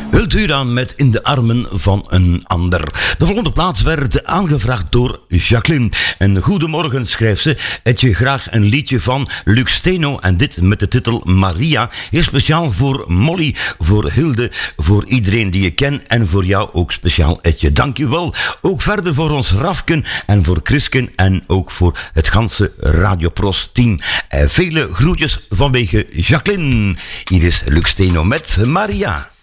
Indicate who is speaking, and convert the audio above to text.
Speaker 1: Hult u dan met In de armen van een ander. De volgende plaats werd aangevraagd door Jacqueline. En goedemorgen schrijft ze. Het je graag een liedje van Lux Steno en dit met de titel Maria. Heel speciaal voor Molly, voor Hilde, voor iedereen die je kent en voor jou ook speciaal Etje. Dank je wel. Ook verder voor ons Rafken en voor Chrisken en ook voor het ganse Radio Pros team. Vele groetjes vanwege Jacqueline. Hier is Lux Steno met Maria.